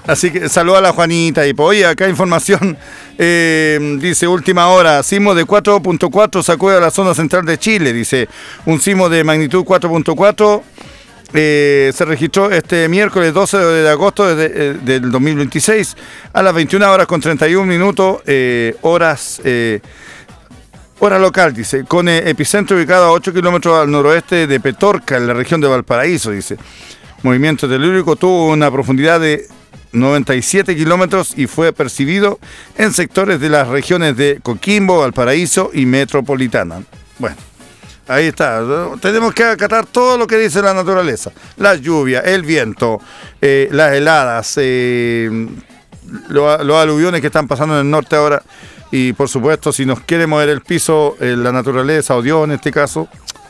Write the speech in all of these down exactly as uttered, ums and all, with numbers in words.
Así que saluda a la Juanita y pues, oye, acá información, eh, dice última hora, sismo de cuatro punto cuatro sacude a la zona central de Chile, dice, un sismo de magnitud cuatro punto cuatro eh, se registró este miércoles doce de agosto de, de, del dos mil veintiséis a las veintiuna horas con treinta y un minutos, eh, horas, eh, hora local, dice, con el epicentro ubicado a ocho kilómetros al noroeste de Petorca, en la región de Valparaíso, dice. Movimiento telúrico tuvo una profundidad de noventa y siete kilómetros y fue percibido en sectores de las regiones de Coquimbo, Valparaíso y Metropolitana. Bueno, ahí está. Tenemos que acatar todo lo que dice la naturaleza. La lluvia, el viento, eh, las heladas, eh, los, los aluviones que están pasando en el norte ahora. Y por supuesto, si nos quiere mover el piso, eh, la naturaleza o Dios en este caso,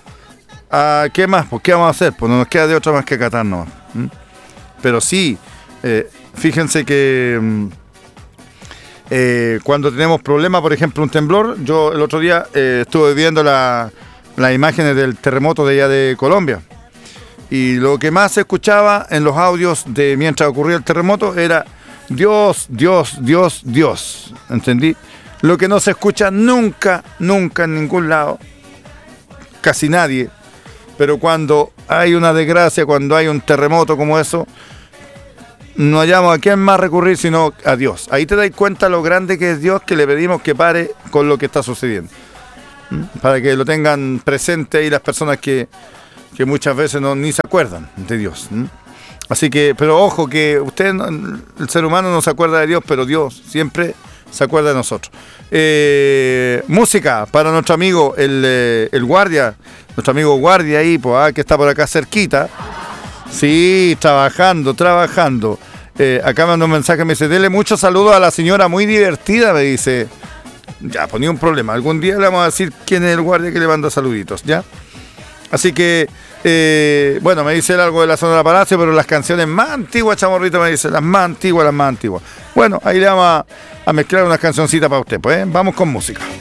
¿a qué más? Pues ¿qué vamos a hacer? Pues no nos queda de otra más que acatarnos. ¿Mm? Pero sí, eh, fíjense que eh, cuando tenemos problemas, por ejemplo un temblor, yo el otro día eh, estuve viendo la, las imágenes del terremoto de allá de Colombia, y lo que más se escuchaba en los audios de mientras ocurría el terremoto era Dios, Dios, Dios, Dios, ¿entendí? Lo que no se escucha nunca, nunca en ningún lado, casi nadie, pero cuando hay una desgracia, cuando hay un terremoto como eso, no hallamos a quién más recurrir sino a Dios. Ahí te das cuenta lo grande que es Dios, que le pedimos que pare con lo que está sucediendo. ¿Mm? Para que lo tengan presente ahí las personas que, que muchas veces no, ni se acuerdan de Dios. ¿Mm? Así que, pero ojo, que usted, el ser humano no se acuerda de Dios, pero Dios siempre se acuerda de nosotros. Eh, música para nuestro amigo, el, eh, el guardia, nuestro amigo guardia ahí, pues, ah, que está por acá cerquita. Sí, trabajando, trabajando. Eh, acá me mandó un mensaje, me dice, dele muchos saludos a la señora muy divertida, me dice. Ya, ponía un problema. Algún día le vamos a decir quién es el guardia que le manda saluditos, ¿ya? Así que, eh, bueno, me dice él algo de la Sonora Palacio, pero las canciones más antiguas, Chamorrito, me dice, las más antiguas, las más antiguas. Bueno, ahí le vamos a, a mezclar unas cancioncitas para usted, pues, ¿eh? Vamos con música.